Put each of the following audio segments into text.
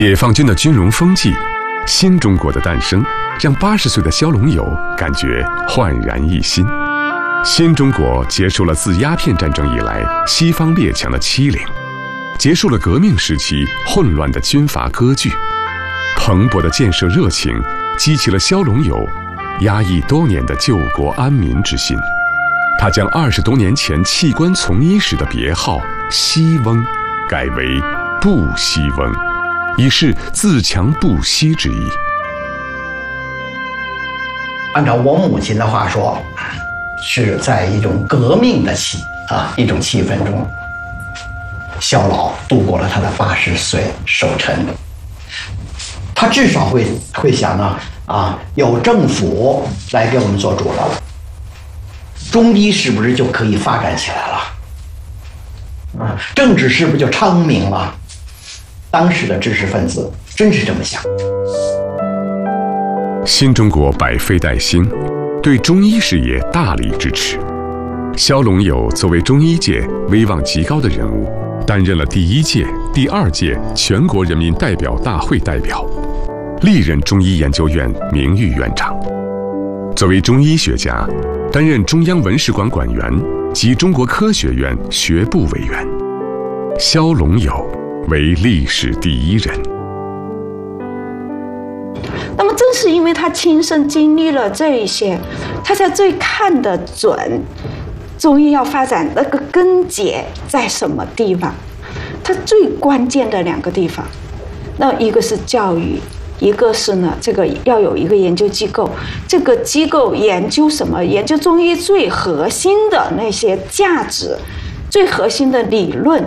解放军的军容风纪，新中国的诞生，让80岁的萧龙友感觉焕然一新。新中国结束了自鸦片战争以来西方列强的欺凌，结束了革命时期混乱的军阀割据，蓬勃的建设热情激起了萧龙友压抑多年的救国安民之心。他将20多年前弃官从医时的别号“西翁”改为“不西翁”，以示自强不息之意。 按照我母亲的话说，是在一种革命的一种气氛中，萧老度过了他的80岁寿辰。他至少会想呢，有政府来给我们做主了，中医是不是就可以发展起来了？政治是不是就昌明了？当时的知识分子真是这么想。 新中国百废待兴，对中医事业大力支持。萧龙友作为中医界威望极高的人物，担任了第1届、第2届全国人民代表大会代表，历任中医研究院名誉院长。作为中医学家，担任中央文史馆馆员及中国科学院学部委员。萧龙友为历史第1人。 那么正是因为他亲身经历了这一些，他才最看得准中医要发展那个根结在什么地方。它最关键的2个地方，那一个是教育，一个是呢这个要有一个研究机构，这个机构研究什么？研究中医最核心的那些价值，最核心的理论。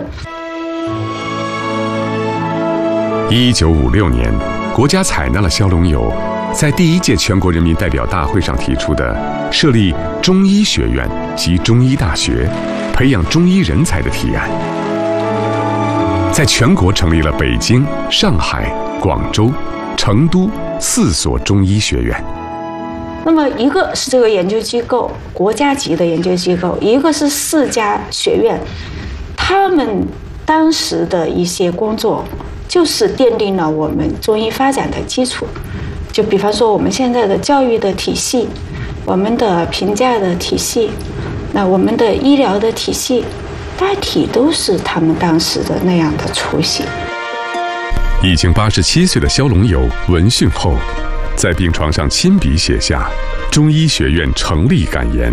1956年，国家采纳了萧龙友在第1届全国人民代表大会上提出的设立中医学院及中医大学，培养中医人才的提案，在全国成立了北京、上海、广州、成都4所中医学院。 那么一个是这个研究机构，国家级的研究机构，一个是4家学院，他们当时的一些工作就是奠定了我们中医发展的基础。就比方说我们现在的教育的体系，我们的评价的体系，那我们的医疗的体系，大体都是他们当时的那样的雏形。 已经87岁的萧龙友闻讯后，在病床上亲笔写下中医学院成立感言。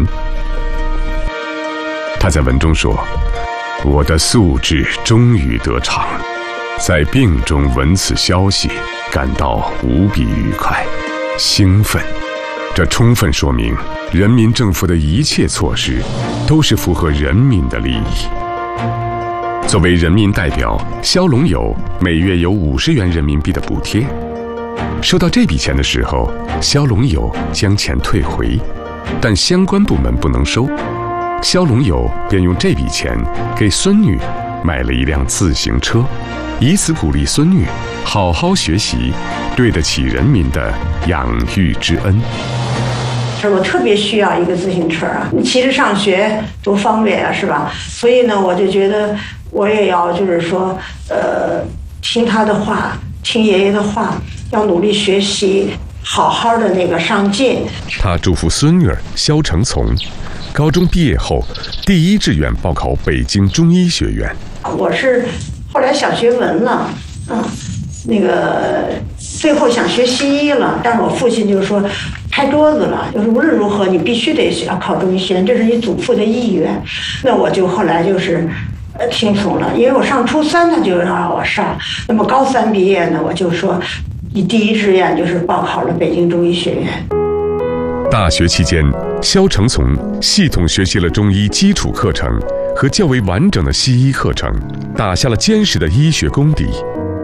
他在文中说：“我的素质终于得偿，在病中闻此消息，感到无比愉快、兴奋。这充分说明人民政府的一切措施都是符合人民的利益。”作为人民代表，萧龙友每月有50元人民币的补贴。收到这笔钱的时候，萧龙友将钱退回，但相关部门不能收。萧龙友便用这笔钱给孙女买了一辆自行车，以此鼓励孙女好好学习，对得起人民的养育之恩。 我特别需要一个自行车啊，你骑着上学多方便啊，是吧？所以呢，我就觉得我也要就是说，听他的话，听爷爷的话，要努力学习，好好的那个上进。 他嘱咐孙女儿萧成从，高中毕业后第1志愿报考北京中医学院。 我是后来想学文了，那个最后想学西医了，但是我父亲就说拍桌子了，就是无论如何你必须得要考中医学院，这是你祖父的意愿。那我就后来就是听从了，因为我上初3他就让我上，那么高3毕业呢，我就说你第1志愿就是报考了北京中医学院。 大学期间，萧成从系统学习了中医基础课程和较为完整的西医课程，打下了坚实的医学功底。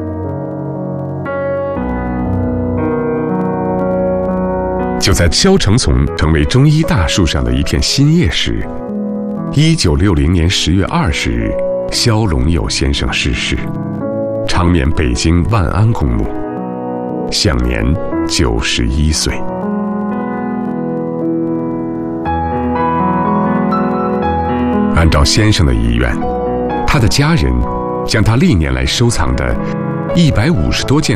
就在萧成从成为中医大树上的一片新叶时，1960年10月20日，萧龙友先生逝世，长眠北京万安公墓，享年91岁。按照先生的遗愿，他的家人将他历年来收藏的150多件